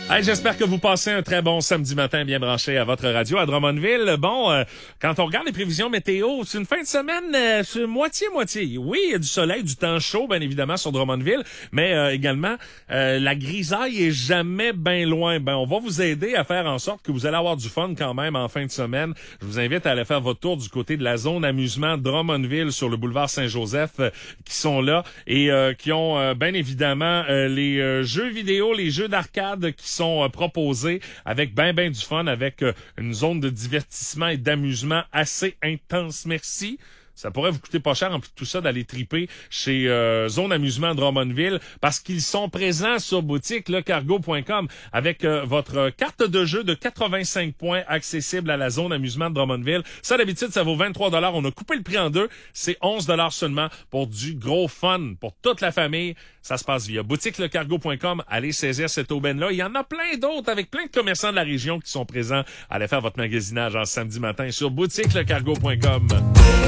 Hey, j'espère que vous passez un très bon samedi matin bien branché à votre radio à Drummondville. Bon, quand on regarde les prévisions météo, c'est une fin de semaine c'est moitié-moitié. Oui, il y a du soleil, du temps chaud, bien évidemment, sur Drummondville, mais également, la grisaille est jamais bien loin. Ben, on va vous aider à faire en sorte que vous allez avoir du fun quand même en fin de semaine. Je vous invite à aller faire votre tour du côté de la zone amusement Drummondville sur le boulevard Saint-Joseph qui sont là et qui ont bien évidemment les jeux vidéo, les jeux d'arcade qui sont proposés avec ben du fun, avec une zone de divertissement et d'amusement assez intense. Merci. Ça pourrait vous coûter pas cher en plus de tout ça d'aller triper chez Zone Amusement Drummondville parce qu'ils sont présents sur boutique lecargo.com avec votre carte de jeu de 85 points accessible à la Zone Amusement de Drummondville. Ça, d'habitude, ça vaut 23 $. On a coupé le prix en deux. C'est 11 $ seulement pour du gros fun pour toute la famille. Ça se passe via boutiquelecargo.com. Allez saisir cette aubaine-là. Il y en a plein d'autres avec plein de commerçants de la région qui sont présents. Allez faire votre magasinage en samedi matin sur boutiquelecargo.com.